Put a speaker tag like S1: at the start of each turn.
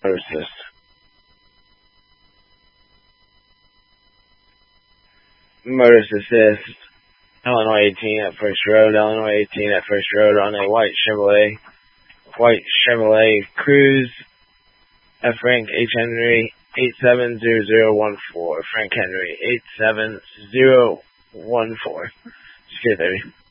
S1: Versus Motorist Assist, Illinois 18 at First Road, Illinois 18 at First Road on a white Chevrolet Cruze, F. Frank H. Henry 870014, Frank Henry 87014. Secure 30.